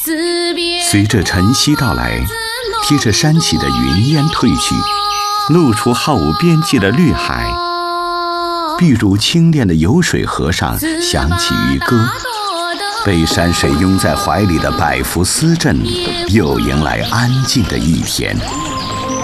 随着晨曦到来，贴着山起的云烟退去，露出毫无边际的绿海。碧如清冽的有水河上响起渔歌，被山水拥在怀里的百福司镇又迎来安静的一天。